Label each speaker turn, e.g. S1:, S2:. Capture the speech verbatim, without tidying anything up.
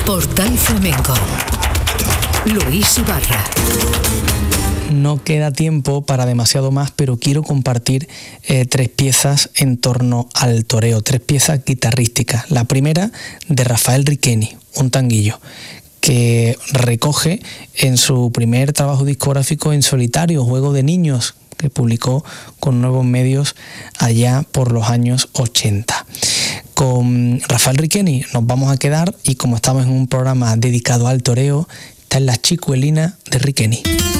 S1: Portal Flamenco. Luis Ibarra.
S2: No queda tiempo para demasiado más, pero quiero compartir eh, tres piezas en torno al toreo, tres piezas guitarrísticas. La primera de Rafael Riqueni, un tanguillo, que recoge en su primer trabajo discográfico en solitario, Juego de Niños, que publicó con Nuevos Medios allá por los años ochenta. Con Rafael Riqueni nos vamos a quedar, y como estamos en un programa dedicado al toreo, está en La Chicuelina de Riqueni.